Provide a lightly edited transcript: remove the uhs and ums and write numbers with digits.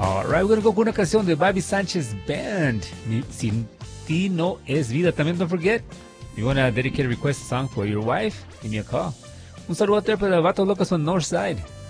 Alright, we're gonna go con una canción de Bobby Sanchez Band. Sin ti no es vida. También don't forget, you wanna dedicate a request song for your wife, give me a call. Un saludo para Vatos Locos on Northside.